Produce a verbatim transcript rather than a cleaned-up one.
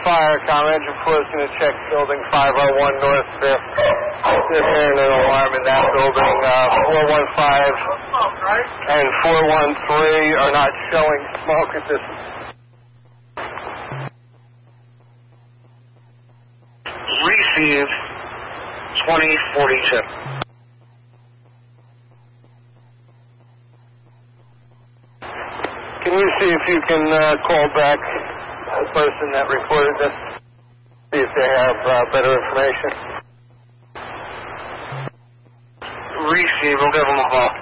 fire. Comm engine four is going to check building five oh one North fifth. Just hearing an alarm in that building. Uh, four one five and four one three are not showing smoke at this. Received twenty forty-two. Can you see if you can uh, call back the person that reported this? See if they have uh, better information. Receive, we'll give them a call.